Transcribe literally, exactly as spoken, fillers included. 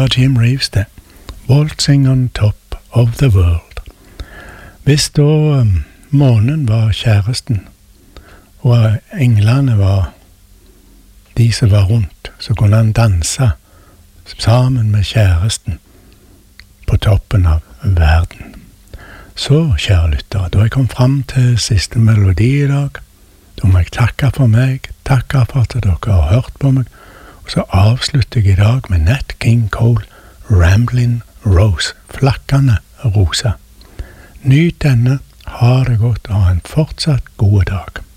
var Jim Reeves det. Waltzing on top of the world. Hvis da um, månen var kjæresten, og englene var de som var rundt, så kunne han danse sammen med kjæresten på toppen av verden. Så, kjære lyttere, da jeg kom fram til siste melodi i dag, da må jeg takke for meg, takke for at dere har hørt på meg, og så avslutter jeg i dag med Nat King Cole, Ramblin' Rose, flakkende rosa. Nyt denne, ha det godt og ha en fortsatt god dag.